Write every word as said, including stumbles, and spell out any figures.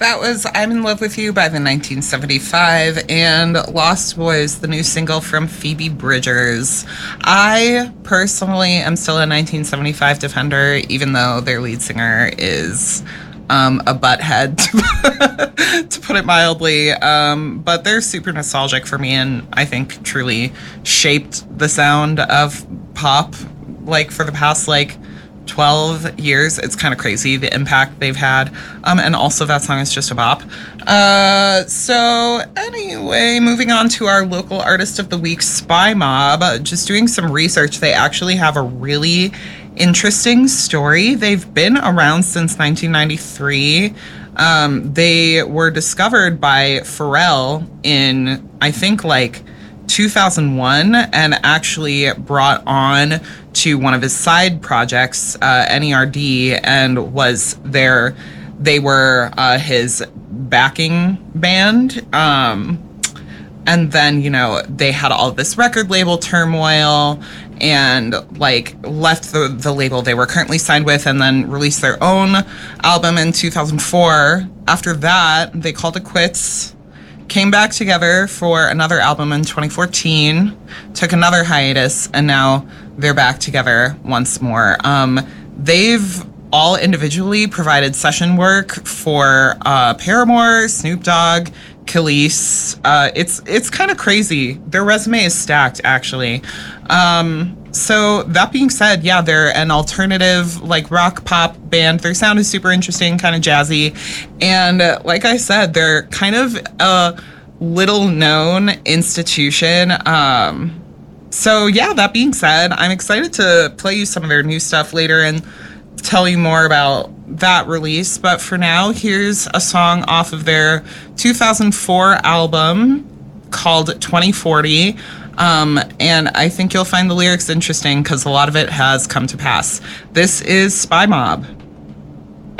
that was I'm in Love with You by the nineteen seventy-five and Lost Boys, the new single from Phoebe Bridgers. I personally am still a nineteen seventy-five defender, even though their lead singer is um, a butthead, to put it mildly. Um, but they're super nostalgic for me, and I think truly shaped the sound of pop, like, for the past, like, twelve years. It's kind of crazy the impact they've had. Um, and also that song is just a bop. Uh, so anyway, moving on to our local artist of the week, Spy Mob. Just doing some research, they actually have a really interesting story. They've been around since nineteen ninety-three. Um, they were discovered by Pharrell in, I think, like, two thousand one, and actually brought on to one of his side projects, uh, N E R D, and was there. They were uh, his backing band. Um, and then, you know, they had all this record label turmoil and, like, left the, the label they were currently signed with and then released their own album in two thousand four. After that, they called it quits. Came back together for another album in twenty fourteen, took another hiatus, and now they're back together once more. Um, they've all individually provided session work for uh, Paramore, Snoop Dogg, Khalees. Uh, it's it's kind of crazy. Their resume is stacked, actually. Um, so that being said, yeah, they're an alternative, like, rock pop band. Their sound is super interesting, kind of jazzy. And uh, like I said, they're kind of a little known institution. Um, so yeah, that being said, I'm excited to play you some of their new stuff later and tell you more about that release. But for now, here's a song off of their two thousand four album called twenty forty. Um, and I think you'll find the lyrics interesting because a lot of it has come to pass. This is Spy Mob.